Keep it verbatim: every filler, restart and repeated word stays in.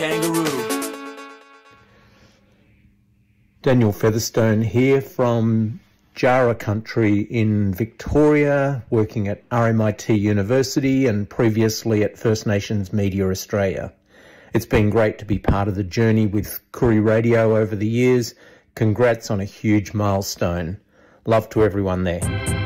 Kangaroo. Daniel Featherstone here from Jara country in Victoria, working at R M I T University and previously at First Nations Media Australia. It's been great to be part of the journey with Koori Radio over the years. Congrats on a huge milestone. Love to everyone there.